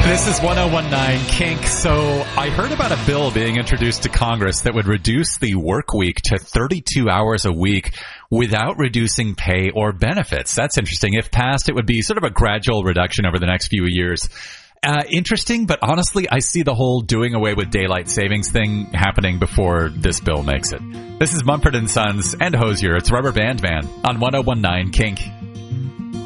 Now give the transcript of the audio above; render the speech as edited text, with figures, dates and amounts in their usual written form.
This is 1019 Kink. So I heard about a bill being introduced to Congress that would reduce the work week to 32 hours a week without reducing pay or benefits. That's interesting. If passed, it would be sort of a gradual reduction over the next few years. Interesting, but honestly, I see the whole doing away with daylight savings thing happening before this bill makes it. This is Mumford & Sons and Hosier. It's Rubber Band Man on 1019 Kink.